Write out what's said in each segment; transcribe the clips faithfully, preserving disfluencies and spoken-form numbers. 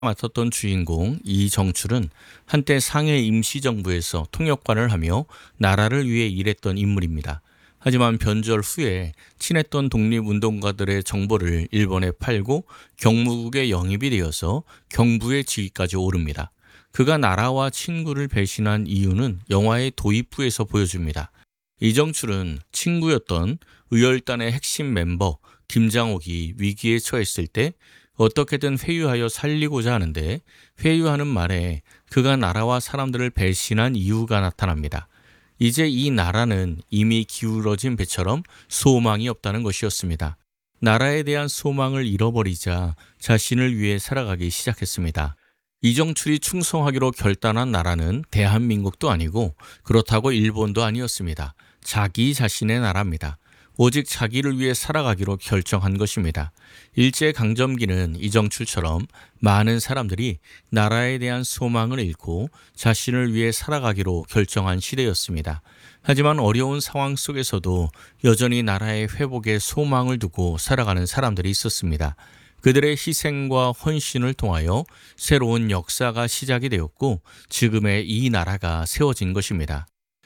맡았던 주인공 이정출은 한때 상해 임시정부에서 통역관을 하며 나라를 위해 일했던 인물입니다. 하지만 변절 후에 친했던 독립운동가들의 정보를 일본에 팔고 경무국에 영입이 되어서 경부의 지위까지 오릅니다. 그가 나라와 친구를 배신한 이유는 영화의 도입부에서 보여줍니다. 이정출은 친구였던 의열단의 핵심 멤버 김장옥이 위기에 처했을 때 어떻게든 회유하여 살리고자 하는데 회유하는 말에 그가 나라와 사람들을 배신한 이유가 나타납니다. 이제 이 나라는 이미 기울어진 배처럼 소망이 없다는 것이었습니다. 나라에 대한 소망을 잃어버리자 자신을 위해 살아가기 시작했습니다. 이정출이 충성하기로 결단한 나라는 대한민국도 아니고 그렇다고 일본도 아니었습니다. 자기 자신의 나라입니다. 오직 자기를 위해 살아가기로 결정한 것입니다. 일제강점기는 이정출처럼 많은 사람들이 나라에 대한 소망을 잃고 자신을 위해 살아가기로 결정한 시대였습니다. 하지만 어려운 상황 속에서도 여전히 나라의 회복에 소망을 두고 살아가는 사람들이 있었습니다. 그들의 희생과 헌신을 통하여 새로운 역사가 시작이 되었고 지금의 이 나라가 세워진 것입니다.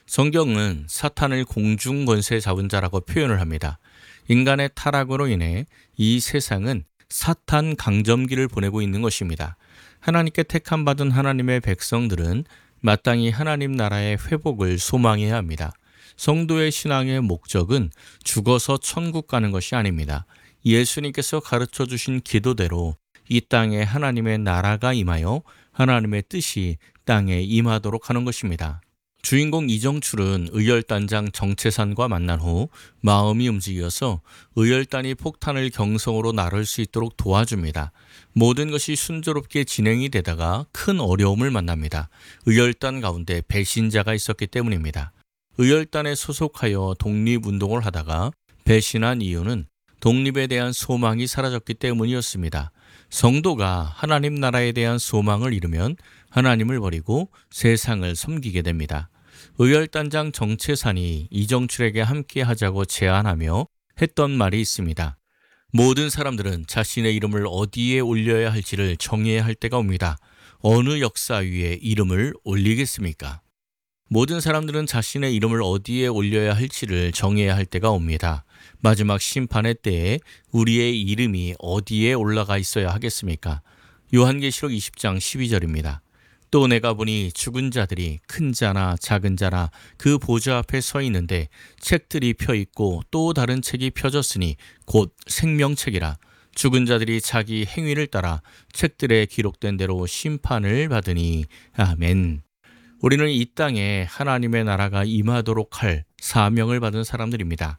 성경은 사탄을 공중 권세 잡은 자라고 표현을 합니다. 인간의 타락으로 인해 이 세상은 사탄 강점기를 보내고 있는 것입니다. 하나님께 택함 받은 하나님의 백성들은 마땅히 하나님 나라의 회복을 소망해야 합니다. 성도의 신앙의 목적은 죽어서 천국 가는 것이 아닙니다. 예수님께서 가르쳐 주신 기도대로 이 땅에 하나님의 나라가 임하여 하나님의 뜻이 땅에 임하도록 하는 것입니다. 주인공 이정출은 의열단장 정채산과 만난 후 마음이 움직여서 의열단이 폭탄을 경성으로 나를 수 있도록 도와줍니다. 모든 것이 순조롭게 진행이 되다가 큰 어려움을 만납니다. 의열단 가운데 배신자가 있었기 때문입니다. 의열단에 소속하여 독립운동을 하다가 배신한 이유는 독립에 대한 소망이 사라졌기 때문이었습니다. 성도가 하나님 나라에 대한 소망을 잃으면 하나님을 버리고 세상을 섬기게 됩니다. 의열단장 정채산이 이정출에게 함께 하자고 제안하며 했던 말이 있습니다. 모든 사람들은 자신의 이름을 어디에 올려야 할지를 정해야 할 때가 옵니다. 어느 역사 위에 이름을 올리겠습니까? 모든 사람들은 자신의 이름을 어디에 올려야 할지를 정해야 할 때가 옵니다. 마지막 심판의 때에 우리의 이름이 어디에 올라가 있어야 하겠습니까? 요한계시록 이십 장 십이 절입니다. 또 내가 보니 죽은 자들이 큰 자나 작은 자나 그 보좌 앞에 서 있는데 책들이 펴 있고 또 다른 책이 펴졌으니 곧 생명책이라. 죽은 자들이 자기 행위를 따라 책들에 기록된 대로 심판을 받으니. 아멘. 우리는 이 땅에 하나님의 나라가 임하도록 할 사명을 받은 사람들입니다.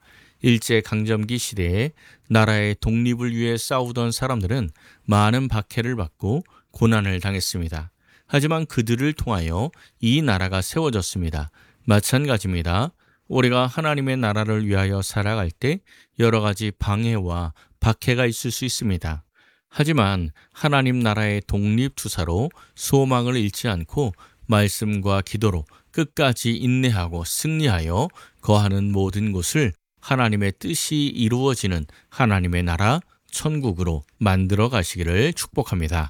일제강점기 시대에 나라의 독립을 위해 싸우던 사람들은 많은 박해를 받고 고난을 당했습니다. 하지만 그들을 통하여 이 나라가 세워졌습니다. 마찬가지입니다. 우리가 하나님의 나라를 위하여 살아갈 때 여러 가지 방해와 박해가 있을 수 있습니다. 하지만 하나님 나라의 독립투사로 소망을 잃지 않고 말씀과 기도로 끝까지 인내하고 승리하여 거하는 모든 곳을 하나님의 뜻이 이루어지는 하나님의 나라 천국으로 만들어 가시기를 축복합니다.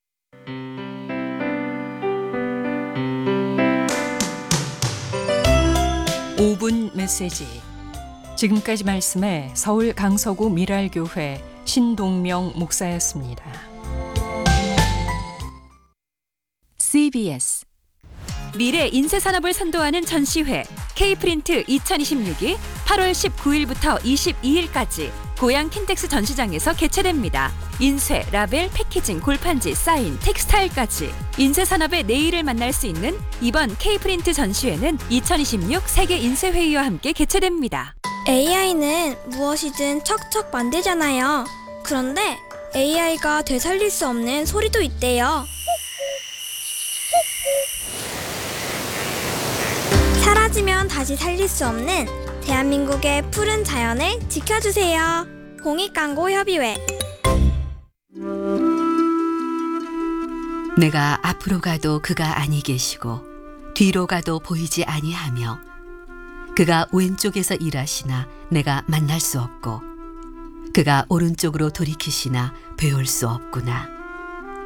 오 분 메시지. 지금까지 말씀에 서울 강서구 미랄교회 신동명 목사였습니다. 씨비에스 미래 인쇄산업을 선도하는 전시회 K프린트 이천이십육이 팔월 십구일부터 이십이일까지 고양 킨텍스 전시장에서 개최됩니다. 인쇄, 라벨, 패키징, 골판지, 사인, 텍스타일까지 인쇄산업의 내일을 만날 수 있는 이번 K프린트 전시회는 이천이십육 세계 인쇄회의와 함께 개최됩니다. 에이아이는 무엇이든 척척 만들잖아요. 그런데 에이아이가 되살릴 수 없는 소리도 있대요. 사라지면 다시 살릴 수 없는 대한민국의 푸른 자연을 지켜주세요. 공익광고협의회. 내가 앞으로 가도 그가 아니 계시고 뒤로 가도 보이지 아니하며 그가 왼쪽에서 일하시나 내가 만날 수 없고 그가 오른쪽으로 돌이키시나 배울 수 없구나.